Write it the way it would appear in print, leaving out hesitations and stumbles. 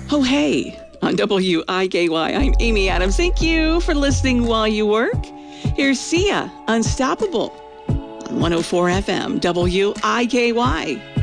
Oh, hey, on WIKY, I'm Amy Adams. Thank you for listening while you work. Here's Sia, Unstoppable, on 104 FM, WIKY.